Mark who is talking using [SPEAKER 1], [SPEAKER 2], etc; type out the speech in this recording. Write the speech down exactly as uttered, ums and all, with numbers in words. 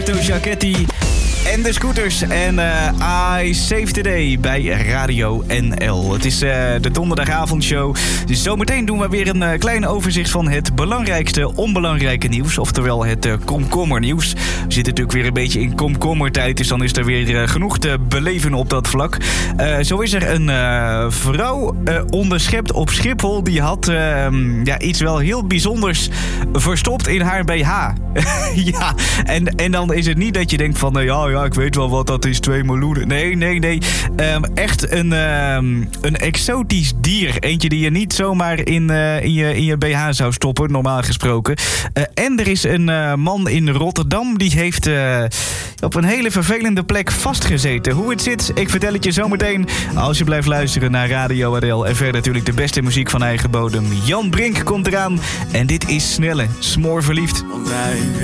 [SPEAKER 1] Jacketti en de Scooters en uh, I Save the Day bij Radio N L. Het is uh, de donderdagavondshow. Dus zometeen doen we weer een uh, klein overzicht van het belangrijkste onbelangrijke nieuws. Oftewel het uh, komkommernieuws. We zitten natuurlijk weer een beetje in komkommertijd. Dus dan is er weer uh, genoeg te beleven op dat vlak. Uh, zo is er een uh, vrouw uh, onderschept op Schiphol. Die had uh, ja, iets wel heel bijzonders verstopt in haar B H. ja, en, en dan is het niet dat je denkt van... Uh, ja, ja, ik weet wel wat dat is, twee meloenen. Nee, nee, nee. Um, echt een, um, een exotisch dier. Eentje die je niet zomaar in, uh, in, je, in je B H zou stoppen, normaal gesproken. Uh, en er is een uh, man in Rotterdam... die heeft uh, op een hele vervelende plek vastgezeten. Hoe het zit, ik vertel het je zometeen... als je blijft luisteren naar Radio R L. En verder natuurlijk de beste muziek van eigen bodem. Jan Brink komt eraan. En dit is Snelle, Smoorverliefd.